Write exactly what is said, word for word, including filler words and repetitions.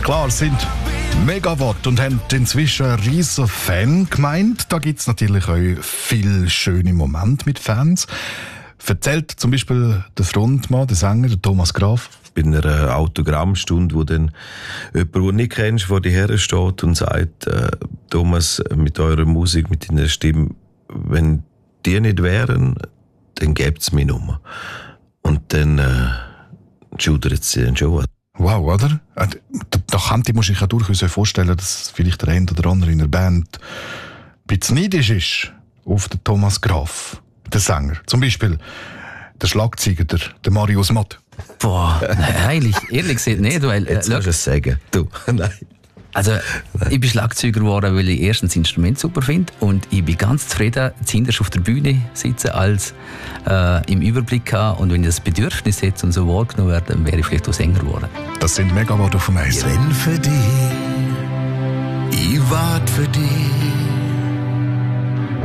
Klar, es sind Megawatt und haben inzwischen einen riesen Fan gemeint. Da gibt es natürlich auch viele schöne Momente mit Fans. Erzählt zum Beispiel der Frontmann, der Sänger, der Thomas Graf. Bei einer Autogrammstunde, wo dann jemand, den du nicht kennst, vor dir her steht und sagt, äh, Thomas, mit eurer Musik, mit deiner Stimme, wenn die nicht wären, dann gäbe es meine Nummer. Und dann äh, schudert sie dann schon. Wow, oder? Da, da könnte man sich ja durchaus vorstellen, dass vielleicht der eine oder andere in der Band ein bisschen neidisch ist auf den Thomas Graf, den Sänger. Zum Beispiel der Schlagzeuger, der, der Marius Matt. Boah, nein, ehrlich gesagt nicht. Weil, äh, Jetzt musst du es sagen. Du, nein. Also, ich bin Schlagzeuger geworden, weil ich erstens das Instrument super finde und ich bin ganz zufrieden, zuhinterst auf der Bühne sitzen, als äh, im Überblick haben. Und wenn ich das Bedürfnis hätte und so wahrgenommen werde, dann wäre ich vielleicht auch Sänger geworden. Das sind Megawatt auf dem Eis. Ich renn für dich, ich wart für dich.